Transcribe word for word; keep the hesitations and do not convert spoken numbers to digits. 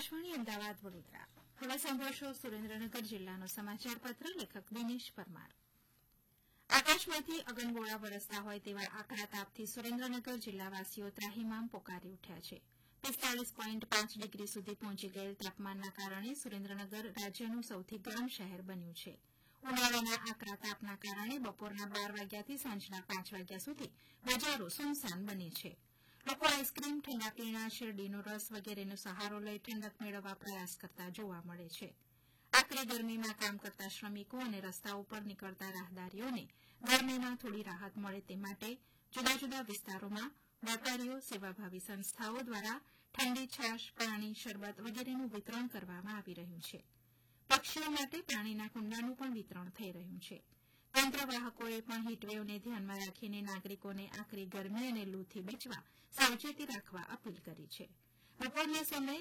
આકાશવાણી અમદાવાદ વડોદરા હવે સાંભળશો સુરેન્દ્રનગર જિલ્લાનો સમાચાર પત્ર લેખક દિનેશ પરમાર. આકાશમાંથી અગનગોળા વરસતા હોય તેવા આકરા તાપથી સુરેન્દ્રનગર જિલ્લાવાસીઓ ત્રાહિમામ પોકારી ઉઠ્યા છે. પિસ્તાળીસ પોઈન્ટ પાંચ ડિગ્રી સુધી પહોંચી ગયેલ તાપમાનના કારણે સુરેન્દ્રનગર રાજ્યનું સૌથી ગરમ શહેર બન્યું છે. ઉનાળાના આકરા તાપના કારણે બપોરના બાર વાગ્યાથી સાંજના પાંચ વાગ્યા સુધી બજારો સુમસાન બની છે. લોકો આઈસ્ક્રીમ, ઠંડા પીણા, શેરડીનો રસ વગેરેનો સહારો લઈ ઠંડક મેળવવા પ્રયાસ કરતા જોવા મળે છે. આકરી ગરમીમાં કામ કરતા શ્રમિકો અને રસ્તા ઉપર નીકળતા રાહદારીઓને ગરમીમાં થોડી રાહત મળે તે માટે જુદા જુદા વિસ્તારોમાં વેપારીઓ, સેવાભાવી સંસ્થાઓ દ્વારા ઠંડી છાશ, પાણી, શરબત વગેરેનું વિતરણ કરવામાં આવી રહ્યું છે. પક્ષીઓ માટે પાણીના કુંડાનું પણ વિતરણ થઈ રહ્યું છે. તંત્રવાહકોએ પણ હીટવેવને ધ્યાનમાં રાખીને નાગરિકોને આકરી ગરમી અને લૂથી બચવા સાવચેતી રાખવા અપીલ કરી છે. બપોરના સમયે